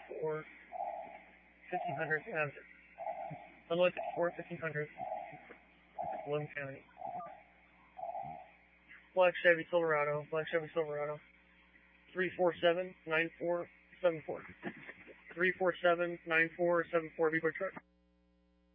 4 1500 Hazard. Unload 4 1500 Logan County. Black Chevy Silverado. 347-9474. 347-9474 Beaver truck.